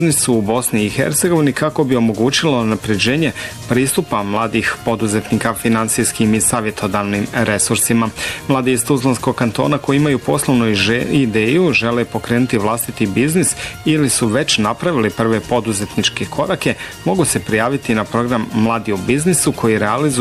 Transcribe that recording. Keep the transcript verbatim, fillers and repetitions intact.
su u Bosni i Hercegovini kako bi omogućilo napređenje pristupa mladih poduzetnika financijskim i savjetodavnim resursima. Mladi iz Tuzlanskog kantona koji imaju poslovnu ideju, žele pokrenuti vlastiti biznis ili su već napravili prve poduzetničke korake, mogu se prijaviti na program Mladi u biznisu koji realizuje